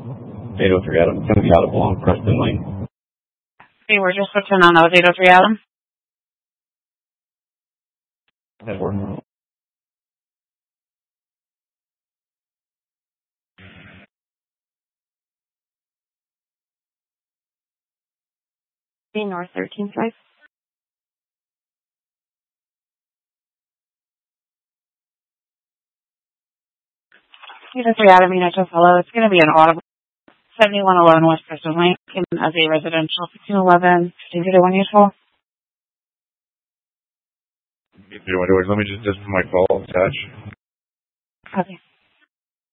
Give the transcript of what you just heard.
803 Adam. It's going to be audible on Preston Lane. Hey, we're just switching on. That was 803 Adam. Headboard. North 13th Drive. 803 Adam, Unit to follow. It's going to be an audible. 7111 West Preston Lane, came in as a residential 1511, 1501 useful. Let me just my call attach. Okay.